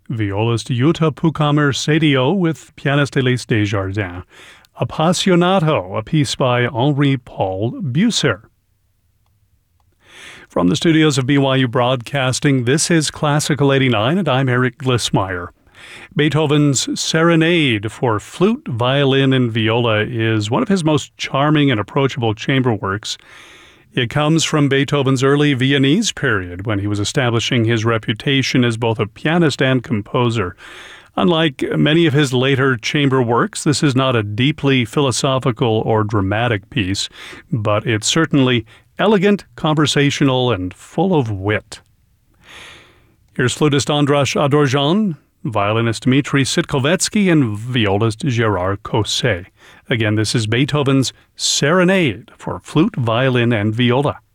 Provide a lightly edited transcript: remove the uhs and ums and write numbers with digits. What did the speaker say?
violist Jutta Puchhammer-Sadio with pianist Elise Desjardins. Appassionato, a piece by Henri-Paul Bucer. From the studios of BYU Broadcasting, this is Classical 89, and I'm Eric Glissmeyer. Beethoven's Serenade for flute, violin, and viola is one of his most charming and approachable chamber works. It comes from Beethoven's early Viennese period, when he was establishing his reputation as both a pianist and composer. Unlike many of his later chamber works, this is not a deeply philosophical or dramatic piece, but it's certainly elegant, conversational, and full of wit. Here's flutist Andras Adorjan, violinist Dmitri Sitkovetsky, and violist Gérard Cosset. Again, this is Beethoven's Serenade for flute, violin, and viola.